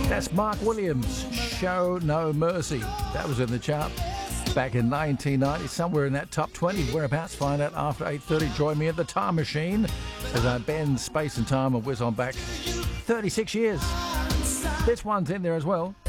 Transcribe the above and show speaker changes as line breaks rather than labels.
That's Mark Williams, Show No Mercy. That was in the chart back in 1990, somewhere in that top 20. Whereabouts? Find out after 8:30. Join me at the Time Machine as I bend space and time and whiz on back 36 years. This one's in there as well.